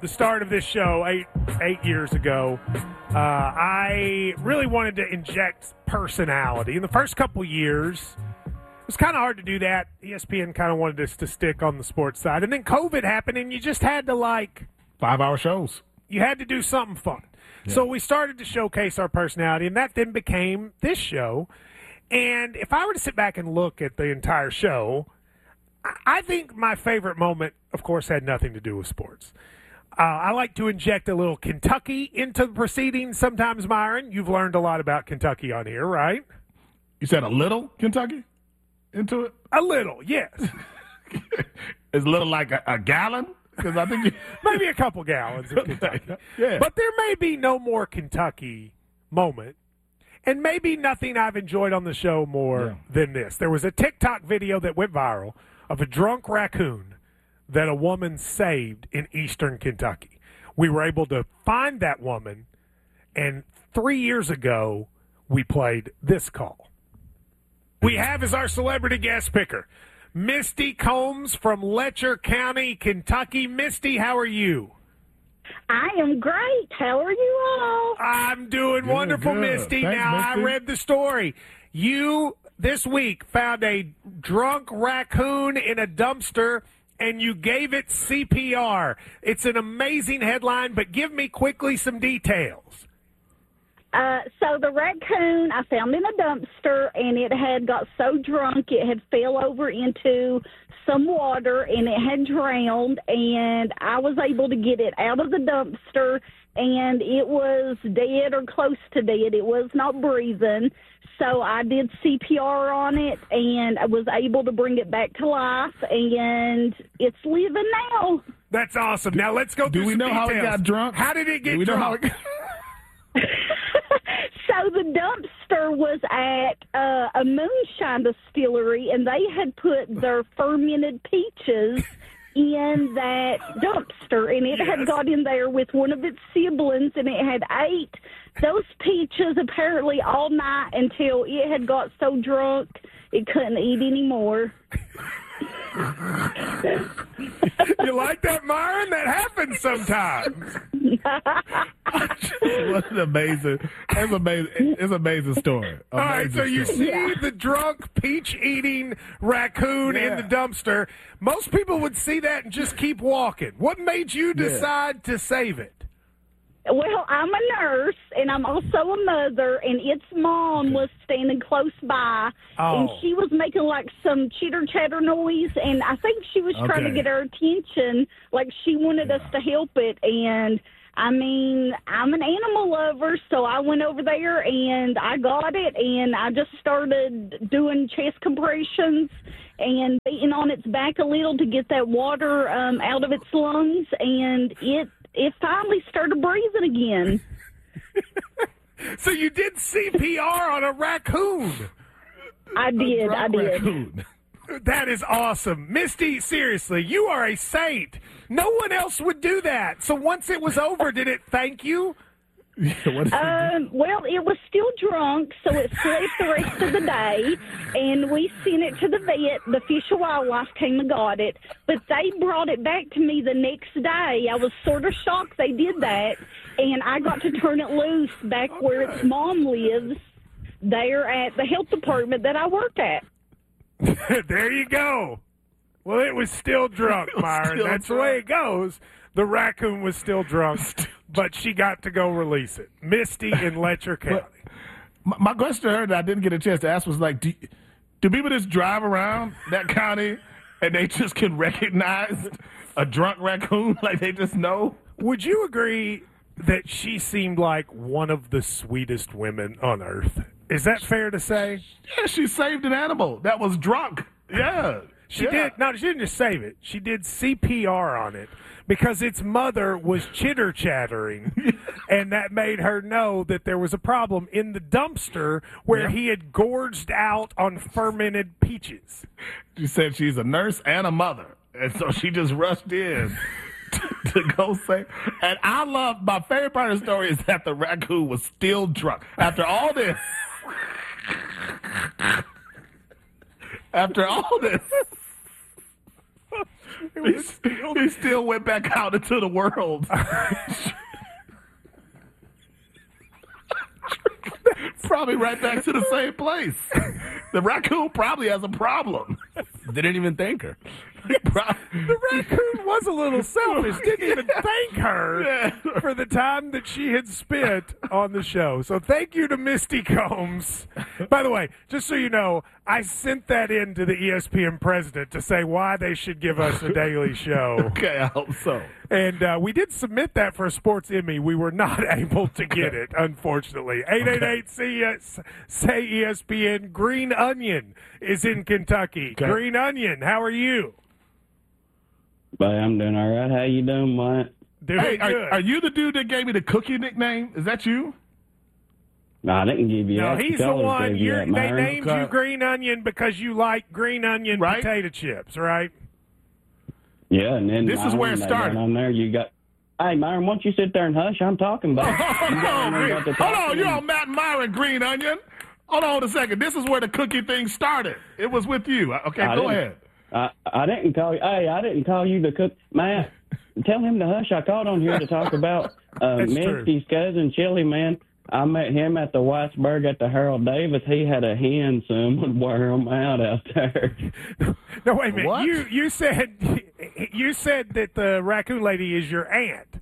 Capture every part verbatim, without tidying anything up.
the start of this show eight eight years ago, uh, I really wanted to inject personality. In the first couple years, it was kind of hard to do that. E S P N kind of wanted us to stick on the sports side. And then COVID happened, and you just had to, like... Five-hour shows. You had to do something fun. Yeah. So we started to showcase our personality, and that then became this show. And if I were to sit back and look at the entire show, I think my favorite moment, of course, had nothing to do with sports. Uh, I like to inject a little Kentucky into the proceedings sometimes, Myron. You've learned a lot about Kentucky on here, right? You said a little Kentucky into it? A little, yes. Is little like a, a gallon? Because I think you... maybe a couple gallons of Kentucky. Yeah. But there may be no more Kentucky moment. And maybe nothing I've enjoyed on the show more yeah. than this. There was a TikTok video that went viral of a drunk raccoon that a woman saved in eastern Kentucky. We were able to find that woman, and three years ago, we played this call. We have as our celebrity guest picker, Misty Combs from Letcher County, Kentucky. Misty, how are you? I am great. How are you all? I'm doing good, wonderful, good. Misty. Thanks, now, Misty. I read the story. You, this week, found a drunk raccoon in a dumpster, and you gave it C P R. It's an amazing headline, but give me quickly some details. Uh, so the raccoon I found in a dumpster, and it had got so drunk it had fell over into some water, and it had drowned, and I was able to get it out of the dumpster, and it was dead or close to dead. It was not breathing, so I did C P R on it, and I was able to bring it back to life, and it's living now. That's awesome. Now let's go through Do we some know details. how it got drunk? How did it get Do we drunk? Know how it got- So the dumpster was at uh, a moonshine distillery, and they had put their fermented peaches in that dumpster, and it yes. had got in there with one of its siblings, and it had ate those peaches apparently all night until it had got so drunk it couldn't eat anymore. You like that, Myron? That happens sometimes. What an amazing, it's amazing, it's an amazing story. Amazing All right, so you story. see Yeah. the drunk peach-eating raccoon Yeah. in the dumpster. Most people would see that and just keep walking. What made you decide yeah. to save it? Well, I'm a nurse, and I'm also a mother, and its mom was standing close by, oh. and she was making, like, some chitter-chatter noise, and I think she was okay. trying to get our attention, like she wanted yeah. us to help it, and, I mean, I'm an animal lover, so I went over there, and I got it, and I just started doing chest compressions and beating on its back a little to get that water um, out of its lungs, and it It finally started breathing again. So you did C P R on a raccoon. I did, I did. Raccoon. That is awesome. Misty, seriously, you are a saint. No one else would do that. So once it was over, did it thank you? Yeah, what Um, well, it was still drunk, so it slept the rest of the day, and we sent it to the vet. The Fish and Wildlife came and got it, but they brought it back to me the next day. I was sort of shocked they did that, and I got to turn it loose back where its mom lives, there at the health department that I work at. There you go. Well, it was still drunk, was Myron. still That's drunk. the way it goes. The raccoon was still drunk, but she got to go release it. Misty in Letcher County. My, my question to her that I didn't get a chance to ask was like, do, do people just drive around that county and they just can recognize a drunk raccoon? Like they just know? Would you agree that she seemed like one of the sweetest women on earth? Is that fair to say? Yeah, she saved an animal that was drunk. Yeah. She yeah. did. No, she didn't just save it. She did C P R on it because its mother was chitter chattering, and that made her know that there was a problem in the dumpster where Yeah. he had gorged out on fermented peaches. She said she's a nurse and a mother, and so she just rushed in to, to go save. And I love, my favorite part of the story is that the raccoon was still drunk. After all this, after all this, he, he still went back out into the world. Probably right back to the same place. The raccoon probably has a problem. Didn't even thank her. The raccoon was a little selfish. Didn't even thank her Yeah. for the time that she had spent on the show. So thank you to Misty Combs. By the way, just so you know, I sent that in to the E S P N president to say why they should give us a daily show. Okay, I hope so. And uh, we did submit that for a Sports Emmy. We were not able to get it, unfortunately. eight eight eight say E S P N. Green Onion is in Kentucky. Okay. Green Onion, how are you? But I'm doing all right. How you doing, Mike? Doing Hey, good. are, are you the dude that gave me the cookie nickname? Is that you? No, I didn't give you No, that. he's the Colors one. gave you You're, that, they Myron. named Okay. you Green Onion because you like green onion Right. potato chips, right? Yeah, and then This is Myron, where it they started. got on there, you got. Hey, Myron, why don't you sit there and hush? I'm talking about. Hold You got on, anything about to Hold talk on. to You're me? on Matt Myron, Green Onion. Hold on a second. This is where the cookie thing started. It was with you. Okay, I go didn't- ahead. I, I didn't call you. Hey, I didn't call you to cook. Matt, tell him to hush. I called on here to talk about uh, That's true. Misty's cousin, Chili Man. I met him at the Whitesburg at the Harold Davis. He had a hen, son would wear him out out there. No, wait a minute. What? You you said you said that the raccoon lady is your aunt.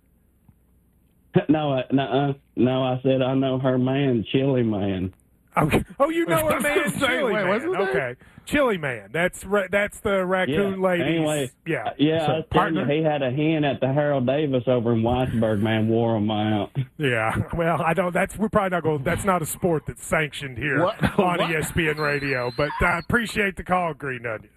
no, I, no, no. I said I know her man, Chili Man. Okay. Oh, you know her I was man, gonna say, Chili wait, Man. what's his name? Okay, Chili Man. That's ra- that's the raccoon Yeah. lady. Anyway, yeah. Yeah, So, I was telling partner? you, he had a hen at the Harold Davis over in Whitesburg. Man, wore him out. Yeah, well, I don't. That's we're probably not going. That's not a sport that's sanctioned here What? on What? E S P N Radio. But I appreciate the call, Green Onion.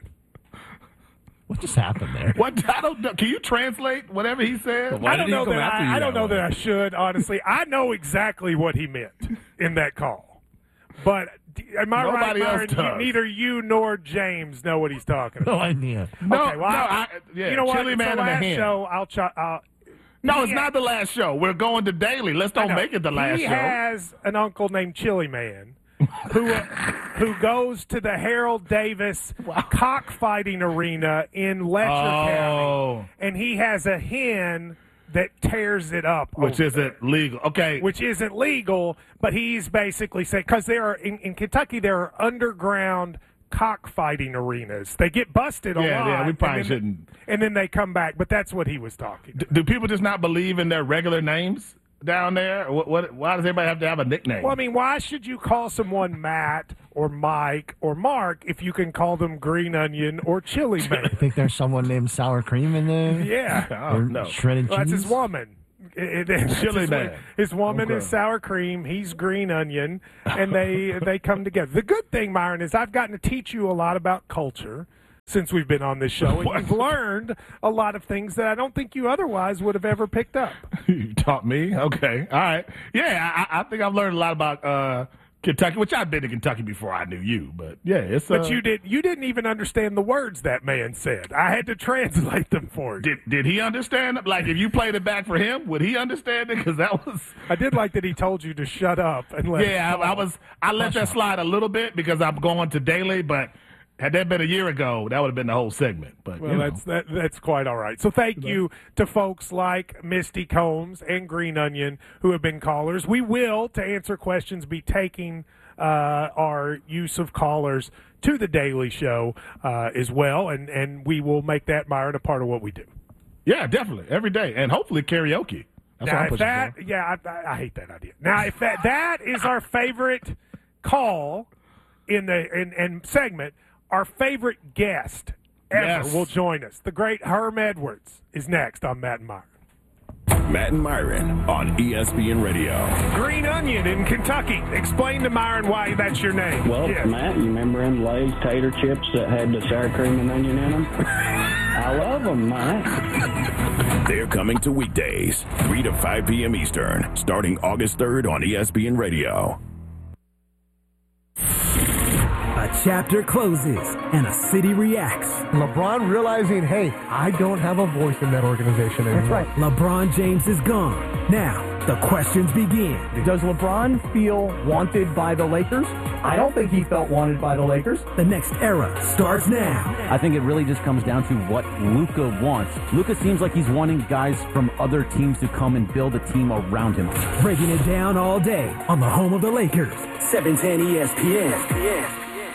What just happened there? What? I don't know. Can you translate whatever he said? Why I did don't he know come that. after you I, I don't that know way? that I should. Honestly, I know exactly what he meant in that call. But d- am I Nobody right, else Myron? You- does. neither you nor James know what he's talking No about. idea. No, okay, well, no. I- I, yeah, you know what? Chili It's Man the and the last hen. show. I'll try. I'll, No, it's He- not the last show. We're going to daily. Let's I don't know. make it the last he show. has an uncle named Chili Man who uh, who goes to the Harold Davis cockfighting arena in Letcher Oh. County, and he has a hen that tears it up, Which over isn't legal. Okay. which isn't legal. But he's basically saying because there are in, in Kentucky there are underground cockfighting arenas. They get busted a Yeah, lot. yeah, we probably and then, shouldn't. And then they come back. But that's what he was talking about. Do people just not believe in their regular names down there? What, what? Why does everybody have to have a nickname? Well, I mean, why should you call someone Matt or Mike or Mark if you can call them Green Onion or Chili I Man? think there's someone named Sour Cream in there. Yeah. Oh, Or no. shredded Well, that's cheese. his woman. It, it, it's Chili his, Man. his woman Okay. is sour cream. He's green onion, and they they come together. The good thing, Myron, is I've gotten to teach you a lot about culture since we've been on this show, and What? you've learned a lot of things that I don't think you otherwise would have ever picked up. You taught me? Okay. All right. Yeah, I, I think I've learned a lot about uh, Kentucky, which I've been to Kentucky before I knew you. But, yeah, it's... Uh, But you did you didn't even understand the words that man said. I had to translate them for you. Did, did he understand? Like, if you played it back for him, would he understand it? Because that was... I did like that he told you to shut up and let. Yeah, I, I was. I let that slide a little bit because I'm going to daily, but had that been a year ago, that would have been the whole segment. But Well, you know. that's that, that's quite all right. So thank you to folks like Misty Combs and Green Onion who have been callers. We will, to answer questions, be taking uh, our use of callers to the Daily Show uh, as well, and and we will make that, Myron, a part of what we do. Yeah, definitely every day, and hopefully karaoke. That's what Now, I'm if pushing that, for. yeah, I, I, I hate that idea. Now, if that that is our favorite call in the in, in segment, our favorite guest ever Yes. will join us. The great Herm Edwards is next on Matt and Myron. Matt and Myron on E S P N Radio. Green Onion in Kentucky. Explain to Myron why that's your name. Well, Yes. Matt, you remember them Lay's tater chips that had the sour cream and onion in them? I love them, Matt. They're coming to weekdays, three to five p.m. Eastern, starting August third on E S P N Radio. A A chapter closes and a city reacts. LeBron realizing, hey, I don't have a voice in that organization anymore. That's right. LeBron James is gone. Now, the questions begin. Does LeBron feel wanted by the Lakers? I don't think he felt wanted by the Lakers. The next era starts now. I think it really just comes down to what Luka wants. Luka seems like he's wanting guys from other teams to come and build a team around him. Breaking it down all day on the home of the Lakers, seven ten E S P N.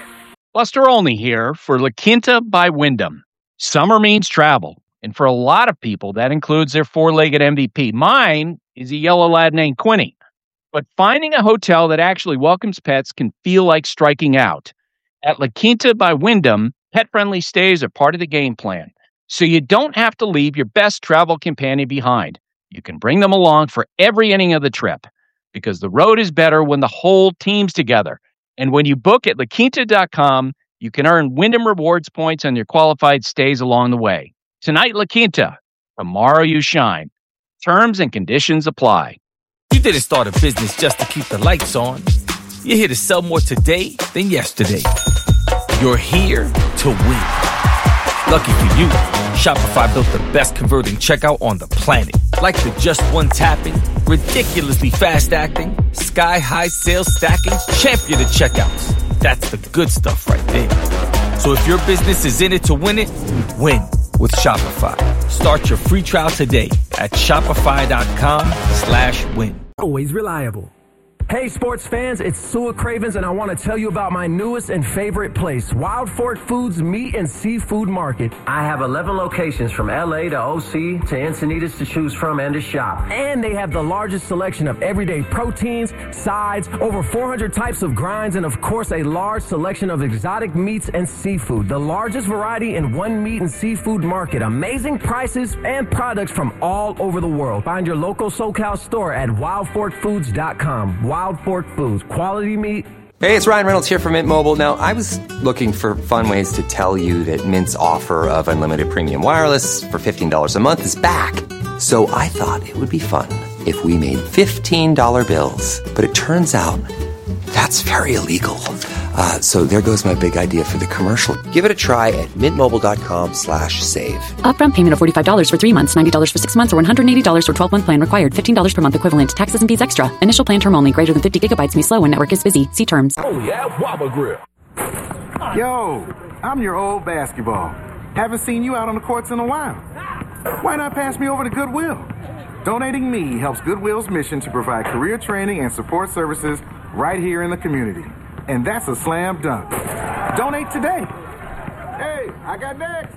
Buster Olney here for La Quinta by Wyndham. Summer means travel, and for a lot of people, that includes their four-legged M V P. Mine is a yellow lad named Quinny. But finding a hotel that actually welcomes pets can feel like striking out. At La Quinta by Wyndham, pet-friendly stays are part of the game plan, so you don't have to leave your best travel companion behind. You can bring them along for every inning of the trip, because the road is better when the whole team's together. And when you book at la quinta dot com, you can earn Wyndham Rewards points on your qualified stays along the way. Tonight, La Quinta. Tomorrow, you shine. Terms and conditions apply. You didn't start a business just to keep the lights on. You're here to sell more today than yesterday. You're here to win. Lucky for you, Shopify built the best converting checkout on the planet. Like the just one tapping, ridiculously fast acting, sky-high sales stacking, champion of checkouts. That's the good stuff right there. So if your business is in it to win it, win with Shopify. Start your free trial today at shopify.com slash win. Always reliable. Hey sports fans, it's Sua Cravens and I want to tell you about my newest and favorite place, Wild Fork Foods Meat and Seafood Market. I have eleven locations from L A to O C to Encinitas to choose from and to shop. And they have the largest selection of everyday proteins, sides, over four hundred types of grinds, and of course a large selection of exotic meats and seafood. The largest variety in one meat and seafood market. Amazing prices and products from all over the world. Find your local SoCal store at wild fork foods dot com. Wild Fork Foods, quality meat. Hey, it's Ryan Reynolds here from Mint Mobile. Now, I was looking for fun ways to tell you that Mint's offer of unlimited premium wireless for fifteen dollars a month is back. So I thought it would be fun if we made fifteen dollar bills. But it turns out that's very illegal. Uh, so there goes my big idea for the commercial. Give it a try at mintmobile.com slash save. Upfront payment of forty-five dollars for three months, ninety dollars for six months, or one hundred eighty dollars for twelve-month plan required. fifteen dollars per month equivalent. Taxes and fees extra. Initial plan term only. Greater than fifty gigabytes may slow when network is busy. See terms. Oh, yeah, Whopper Grill. Yo, I'm your old basketball. Haven't seen you out on the courts in a while. Why not pass me over to Goodwill? Donating me helps Goodwill's mission to provide career training and support services right here in the community. And that's a slam dunk. Donate today. Hey, I got next.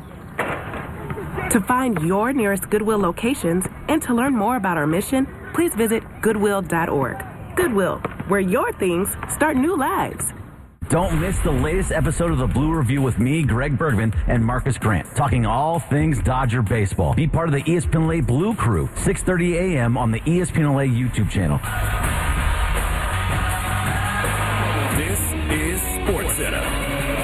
To find your nearest Goodwill locations and to learn more about our mission, please visit goodwill dot org. Goodwill, where your things start new lives. Don't miss the latest episode of the Blue Review with me, Greg Bergman, and Marcus Grant, talking all things Dodger baseball. Be part of the E S P N L A Blue Crew, six thirty a.m. on the E S P N L A YouTube channel.